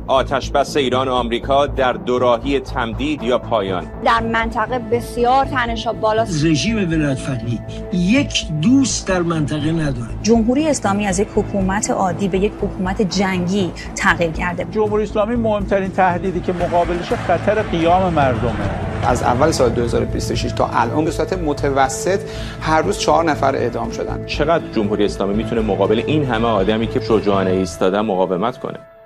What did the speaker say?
آتشبس ایران و آمریکا در دوراهی تمدید یا پایان. در منطقه بسیار تنش‌ها بالاست. رژیم ولایت‌فقیه یک دوست در منطقه نداره. جمهوری اسلامی از یک حکومت عادی به یک حکومت جنگی تغییر کرده. جمهوری اسلامی مهمترین تهدیدی که مقابلش خطر قیام مردمه. از اول سال 2026 تا الان به صورت متوسط هر روز 4 نفر اعدام شدن. چقدر جمهوری اسلامی میتونه مقابل این همه آدمی که شجاعانه ایستادن مقاومت کنه؟